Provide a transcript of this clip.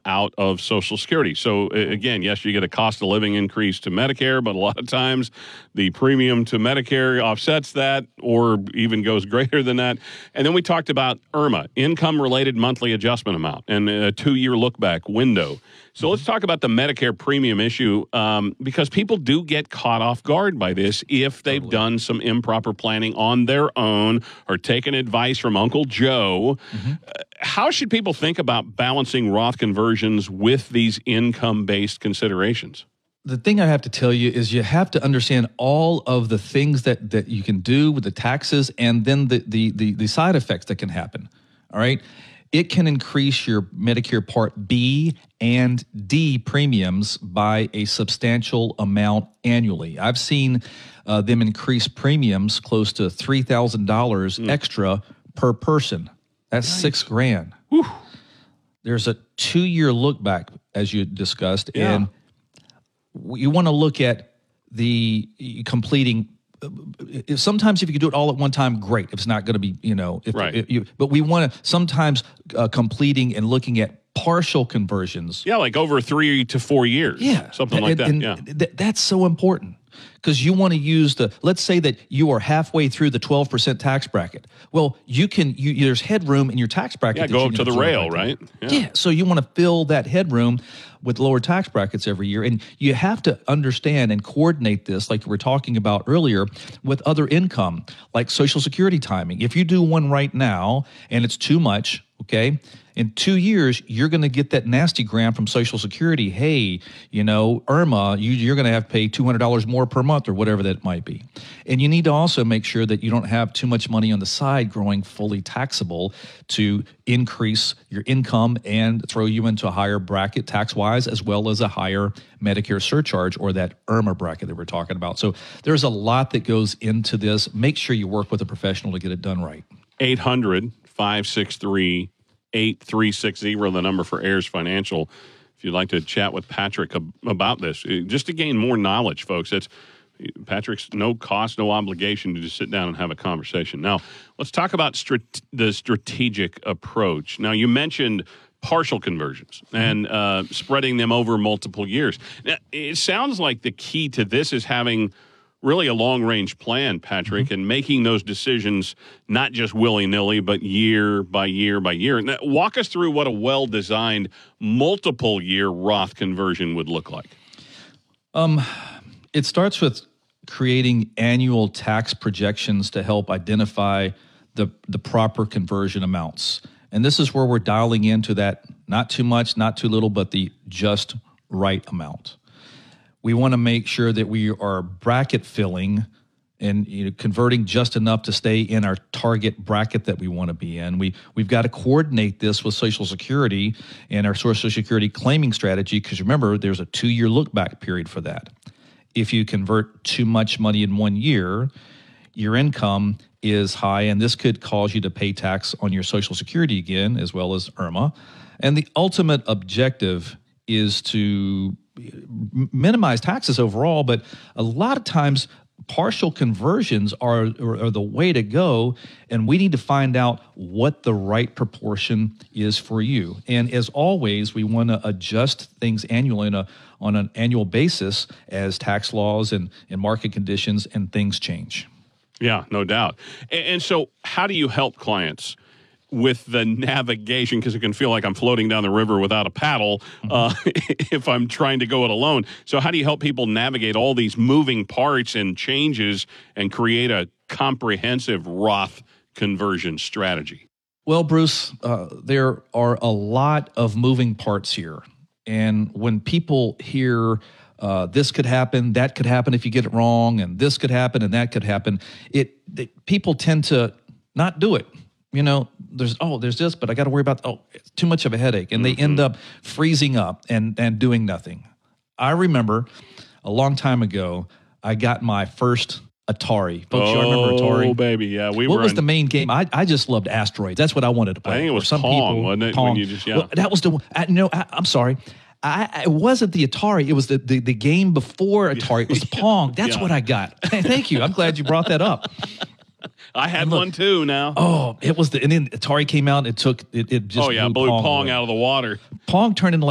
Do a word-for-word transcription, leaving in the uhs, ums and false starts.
out of Social Security. So, again, yes, you get a cost of living increase to Medicare, but a lot of times the premium to Medicare offsets that or even goes greater than that. And then we talked about I R M A, income-related monthly adjustment amount, and a two-year look-back window. So let's talk about the Medicare premium issue um, because people do get caught off guard by this if they've totally. done some improper planning on their own or taken advice from Uncle Joe. Mm-hmm. Uh, how should people think about balancing Roth conversions with these income-based considerations? The thing I have to tell you is you have to understand all of the things that, that you can do with the taxes and then the, the, the, the side effects that can happen, all right? It can increase your Medicare Part B and D premiums by a substantial amount annually. I've seen uh, them increase premiums close to three thousand dollars mm. extra per person. That's nice. six grand. Whew. There's a two-year look back, as you discussed, yeah. and you want to look at the completing. Sometimes if you can do it all at one time, great. If it's not going to be, you know, if, right. if you, but we want to sometimes uh, completing and looking at partial conversions. Yeah, like over three to four years. Yeah, something like and, that. And yeah, th- that's so important because you want to use the. Let's say that you are halfway through the twelve percent tax bracket. Well, you can. You, there's headroom in your tax bracket. Yeah, go up to the rail, right? Yeah. yeah. So you want to fill that headroom with lower tax brackets every year. And you have to understand and coordinate this, like we were talking about earlier, with other income, like Social Security timing. If you do one right now and it's too much, okay, in two years, you're going to get that nasty gram from Social Security. Hey, you know, I R M A, you, you're going to have to pay two hundred dollars more per month or whatever that might be. And you need to also make sure that you don't have too much money on the side growing fully taxable to increase your income and throw you into a higher bracket tax-wise, as well as a higher Medicare surcharge or that I R M A bracket that we're talking about. So there's a lot that goes into this. Make sure you work with a professional to get it done right. eight hundred, five six three, eight three six zero, the number for Ayers Financial. If you'd like to chat with Patrick about this, just to gain more knowledge, folks. It's Patrick's no cost, no obligation to just sit down and have a conversation. Now, let's talk about strat- the strategic approach. Now, you mentioned partial conversions and uh, spreading them over multiple years. Now, it sounds like the key to this is having really a long-range plan, Patrick, mm-hmm. and making those decisions not just willy-nilly, but year by year by year. Now, walk us through what a well-designed multiple-year Roth conversion would look like. Um, it starts with creating annual tax projections to help identify the, the proper conversion amounts. And this is where we're dialing into that not too much, not too little, but the just right amount. We want to make sure that we are bracket filling and you know, converting just enough to stay in our target bracket that we want to be in. We, we've got to coordinate this with Social Security and our Social Security claiming strategy because remember, there's a two-year look-back period for that. If you convert too much money in one year, your income is high, and this could cause you to pay tax on your Social Security again, as well as I R M A. And the ultimate objective is to minimize taxes overall, but a lot of times partial conversions are, are, are the way to go, and we need to find out what the right proportion is for you. And as always, we want to adjust things annually on, a, on an annual basis as tax laws and, and market conditions and things change. Yeah, no doubt. And, and so how do you help clients with the navigation, because it can feel like I'm floating down the river without a paddle uh, if I'm trying to go it alone. So how do you help people navigate all these moving parts and changes and create a comprehensive Roth conversion strategy? Well, Bruce, uh, there are a lot of moving parts here. And when people hear uh, this could happen, that could happen if you get it wrong, and this could happen and that could happen, it, it people tend to not do it. You know, there's, oh, there's this, but I got to worry about, oh, it's too much of a headache. And mm-hmm. they end up freezing up and, and doing nothing. I remember a long time ago, I got my first Atari. Folks, oh, you remember Atari? Oh, baby, yeah. We what were was in, the main game? I, I just loved Asteroids. That's what I wanted to play. I think it was some Pong, people, wasn't it? Pong. When you just, yeah. Well, that was the, I, no, I, I'm sorry. I, it wasn't the Atari. It was the, the, the game before Atari. It was the Pong. That's yeah. what I got. Thank you. I'm glad you brought that up. I had look, one too now. Oh, it was the, and then Atari came out and it took, it, it just oh, yeah, blew, blew Pong, Pong out of the water. Pong turned into like